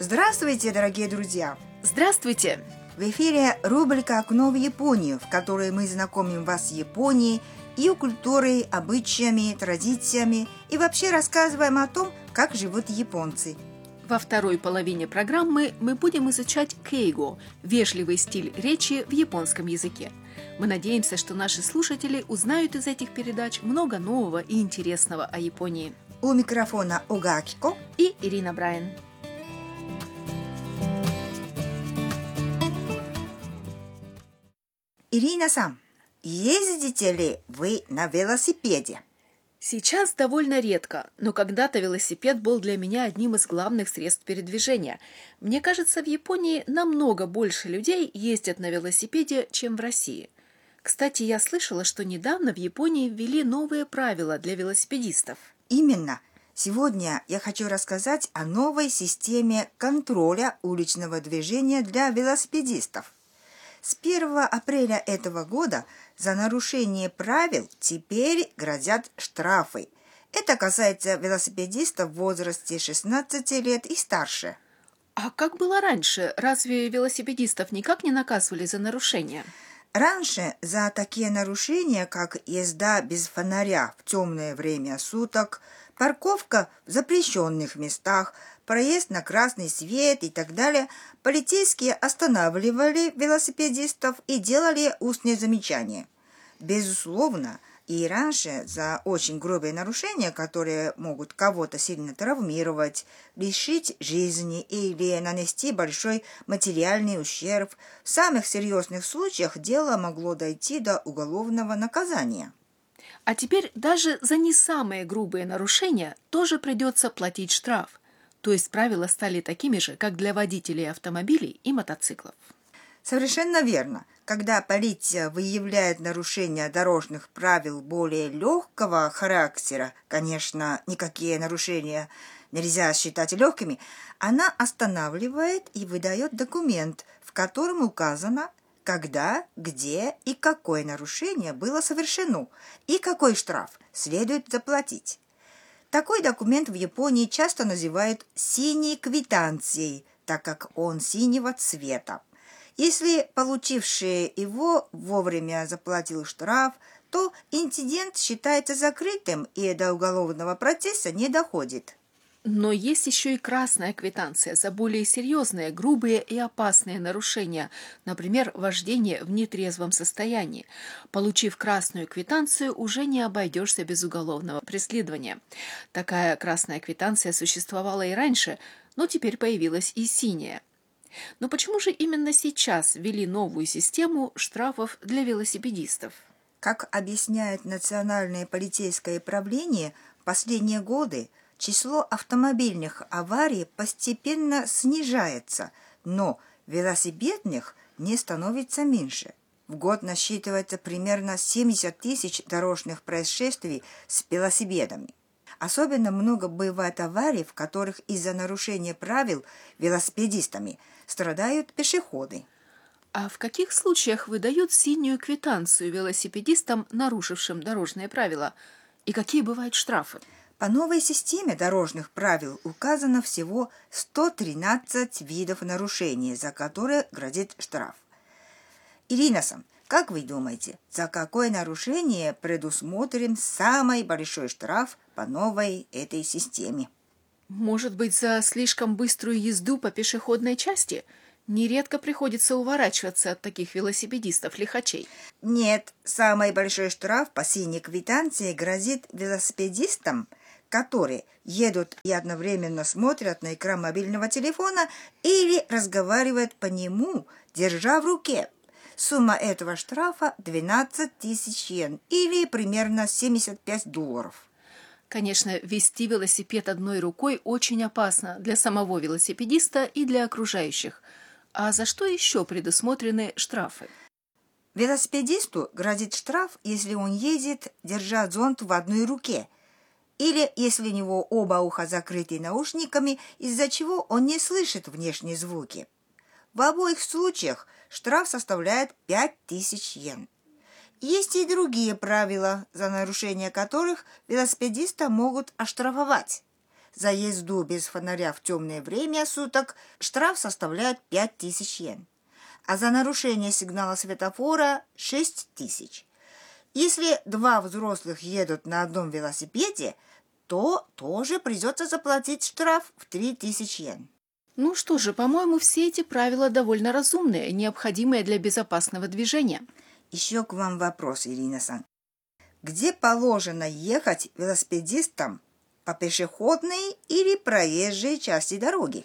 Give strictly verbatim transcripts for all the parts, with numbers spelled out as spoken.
Здравствуйте, дорогие друзья! Здравствуйте! В эфире рубрика «Окно в Японию», в которой мы знакомим вас с Японией, ее культурой, обычаями, традициями и вообще рассказываем о том, как живут японцы. Во второй половине программы мы будем изучать кейго – вежливый стиль речи в японском языке. Мы надеемся, что наши слушатели узнают из этих передач много нового и интересного о Японии. У микрофона Ога Акико и Ирина Брайан. Ирина-сан, ездите ли вы на велосипеде? Сейчас довольно редко, но когда-то велосипед был для меня одним из главных средств передвижения. Мне кажется, в Японии намного больше людей ездят на велосипеде, чем в России. Кстати, я слышала, что недавно в Японии ввели новые правила для велосипедистов. Именно. Сегодня я хочу рассказать о новой системе контроля уличного движения для велосипедистов. С первого апреля этого года за нарушение правил теперь грозят штрафы. Это касается велосипедистов в возрасте шестнадцати лет и старше. А как было раньше? Разве велосипедистов никак не наказывали за нарушения? Раньше за такие нарушения, как езда без фонаря в темное время суток, парковка в запрещенных местах, проезд на красный свет и так далее, полицейские останавливали велосипедистов и делали устные замечания. Безусловно, и раньше за очень грубые нарушения, которые могут кого-то сильно травмировать, лишить жизни или нанести большой материальный ущерб, в самых серьезных случаях дело могло дойти до уголовного наказания. А теперь даже за не самые грубые нарушения тоже придется платить штраф. То есть правила стали такими же, как для водителей автомобилей и мотоциклов. Совершенно верно. Когда полиция выявляет нарушения дорожных правил более легкого характера, конечно, никакие нарушения нельзя считать легкими, она останавливает и выдает документ, в котором указано, когда, где и какое нарушение было совершено и какой штраф следует заплатить. Такой документ в Японии часто называют «синей квитанцией», так как он синего цвета. Если получивший его вовремя заплатил штраф, то инцидент считается закрытым и до уголовного процесса не доходит. Но есть еще и красная квитанция за более серьезные, грубые и опасные нарушения, например, вождение в нетрезвом состоянии. Получив красную квитанцию, уже не обойдешься без уголовного преследования. Такая красная квитанция существовала и раньше, но теперь появилась и синяя. Но почему же именно сейчас ввели новую систему штрафов для велосипедистов? Как объясняет Национальное полицейское правление, в последние годы число автомобильных аварий постепенно снижается, но велосипедных не становится меньше. В год насчитывается примерно семьдесят тысяч дорожных происшествий с велосипедами. Особенно много бывает аварий, в которых из-за нарушения правил велосипедистами страдают пешеходы. А в каких случаях выдают синюю квитанцию велосипедистам, нарушившим дорожные правила? И какие бывают штрафы? По новой системе дорожных правил указано всего сто тринадцать видов нарушений, за которые грозит штраф. Ирина-сан, как вы думаете, за какое нарушение предусмотрен самый большой штраф по новой этой системе? Может быть, за слишком быструю езду по пешеходной части? Нередко приходится уворачиваться от таких велосипедистов-лихачей. Нет, самый большой штраф по синей квитанции грозит велосипедистам, которые едут и одновременно смотрят на экран мобильного телефона или разговаривают по нему, держа в руке. Сумма этого штрафа двенадцать тысяч йен или примерно семьдесят пять долларов. Конечно, вести велосипед одной рукой очень опасно для самого велосипедиста и для окружающих. А за что еще предусмотрены штрафы? Велосипедисту грозит штраф, если он едет, держа зонт в одной руке, или если у него оба уха закрыты наушниками, из-за чего он не слышит внешние звуки. В обоих случаях штраф составляет пять тысяч йен. Есть и другие правила, за нарушение которых велосипедиста могут оштрафовать. за езду без фонаря в темное время суток штраф составляет пять тысяч йен, а за нарушение сигнала светофора шесть тысяч. Если два взрослых едут на одном велосипеде, то тоже придется заплатить штраф в три тысячи йен. Ну что же, по-моему, все эти правила довольно разумные, необходимые для безопасного движения. Еще к вам вопрос, Ирина-сан. Где положено ехать велосипедистам? По пешеходной или проезжей части дороги?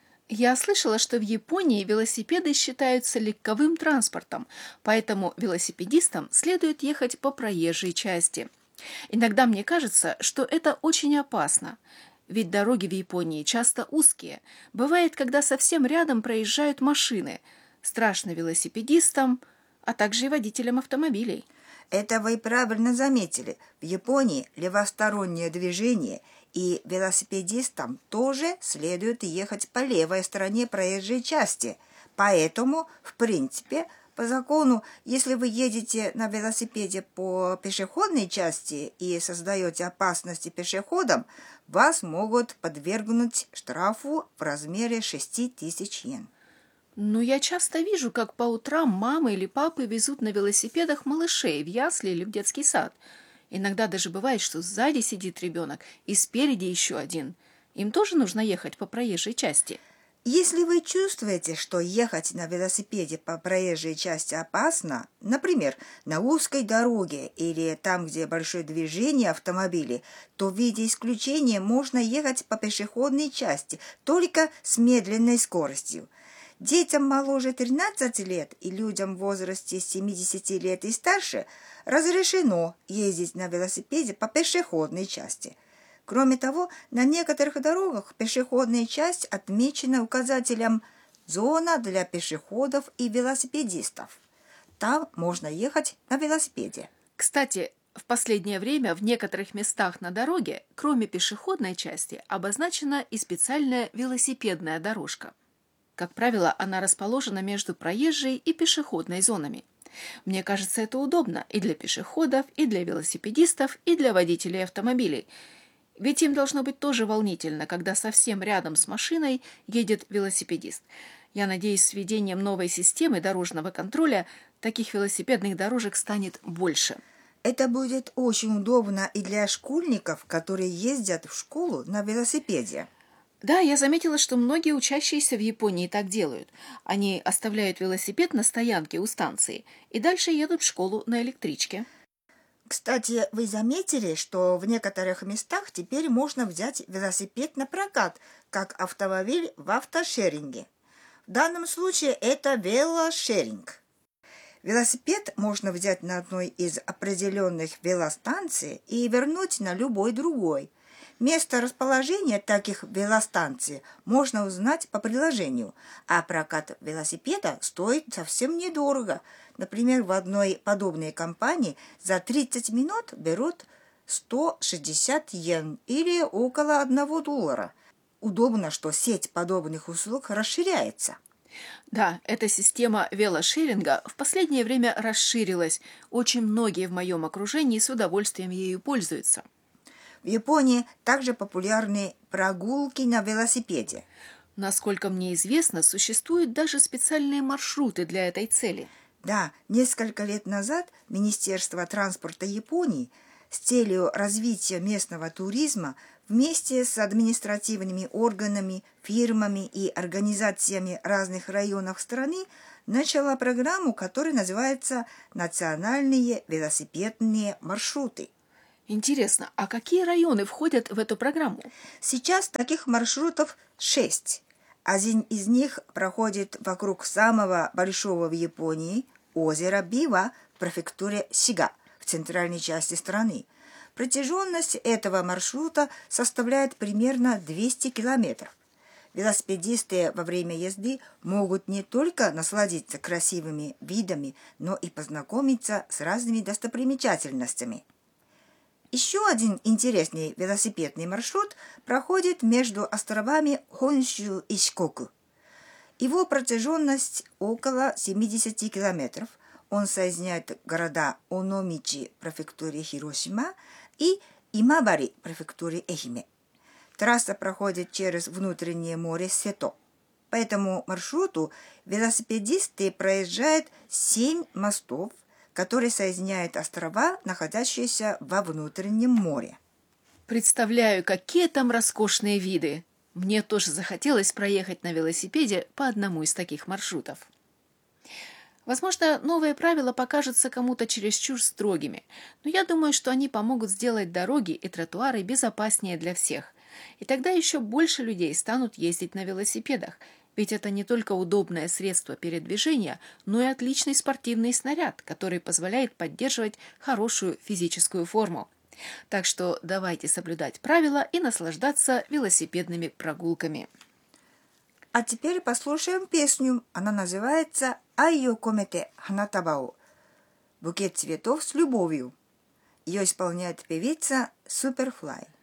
Я слышала, что в Японии велосипеды считаются легковым транспортом, поэтому велосипедистам следует ехать по проезжей части. Иногда мне кажется, что это очень опасно, ведь дороги в Японии часто узкие. Бывает, когда совсем рядом проезжают машины. Страшно велосипедистам, а также и водителям автомобилей. Это вы правильно заметили. В Японии левостороннее движение, и велосипедистам тоже следует ехать по левой стороне проезжей части. Поэтому, в принципе, по закону, если вы едете на велосипеде по пешеходной части и создаете опасности пешеходам, вас могут подвергнуть штрафу в размере шесть тысяч йен. Но я часто вижу, как по утрам мамы или папы везут на велосипедах малышей в ясли или в детский сад. Иногда даже бывает, что сзади сидит ребенок и спереди еще один. Им тоже нужно ехать по проезжей части. Если вы чувствуете, что ехать на велосипеде по проезжей части опасно, например, на узкой дороге или там, где большое движение автомобилей, то в виде исключения можно ехать по пешеходной части, только с медленной скоростью. Детям моложе тринадцати лет и людям в возрасте семидесяти лет и старше разрешено ездить на велосипеде по пешеходной части. Кроме того, на некоторых дорогах пешеходная часть отмечена указателем «Зона для пешеходов и велосипедистов». Там можно ехать на велосипеде. Кстати, в последнее время в некоторых местах на дороге, кроме пешеходной части, обозначена и специальная велосипедная дорожка. Как правило, она расположена между проезжей и пешеходной зонами. Мне кажется, это удобно и для пешеходов, и для велосипедистов, и для водителей автомобилей. Ведь им должно быть тоже волнительно, когда совсем рядом с машиной едет велосипедист. Я надеюсь, с введением новой системы дорожного контроля таких велосипедных дорожек станет больше. Это будет очень удобно и для школьников, которые ездят в школу на велосипеде. Да, я заметила, что многие учащиеся в Японии так делают. Они оставляют велосипед на стоянке у станции и дальше едут в школу на электричке. Кстати, вы заметили, что в некоторых местах теперь можно взять велосипед на прокат, как автомобиль в автошеринге. В данном случае это велошеринг. Велосипед можно взять на одной из определенных велостанций и вернуть на любой другой. Место расположения таких велостанций можно узнать по приложению, а прокат велосипеда стоит совсем недорого. Например, в одной подобной компании за тридцать минут берут сто шестьдесят йен или около одного доллара. Удобно, что сеть подобных услуг расширяется. Да, эта система велошеринга в последнее время расширилась. Очень многие в моем окружении с удовольствием ею пользуются. В Японии также популярны прогулки на велосипеде. Насколько мне известно, существуют даже специальные маршруты для этой цели. Да, несколько лет назад Министерство транспорта Японии с целью развития местного туризма вместе с административными органами, фирмами и организациями разных районов страны начало программу, которая называется «Национальные велосипедные маршруты». Интересно, а какие районы входят в эту программу? Сейчас таких маршрутов шесть. Один из них проходит вокруг самого большого в Японии озера Бива в префектуре Сига в центральной части страны. Протяженность этого маршрута составляет примерно двести километров. Велосипедисты во время езды могут не только насладиться красивыми видами, но и познакомиться с разными достопримечательностями. Еще один интересный велосипедный маршрут проходит между островами Хонсю и Шикоку. Его протяженность около семидесяти километров. Он соединяет города Ономичи в префектуре Хиросима и Имабари в префектуре Эхиме. Трасса проходит через внутреннее море Сето. По этому маршруту велосипедисты проезжают семь мостов, которые соединяют острова, находящиеся во внутреннем море. Представляю, какие там роскошные виды. Мне тоже захотелось проехать на велосипеде по одному из таких маршрутов. Возможно, новые правила покажутся кому-то чересчур строгими, но я думаю, что они помогут сделать дороги и тротуары безопаснее для всех. И тогда еще больше людей станут ездить на велосипедах, ведь это не только удобное средство передвижения, но и отличный спортивный снаряд, который позволяет поддерживать хорошую физическую форму. Так что давайте соблюдать правила и наслаждаться велосипедными прогулками. А теперь послушаем песню. Она называется «Айо комете ханатабао» – «Букет цветов с любовью». Ее исполняет певица Суперфлай.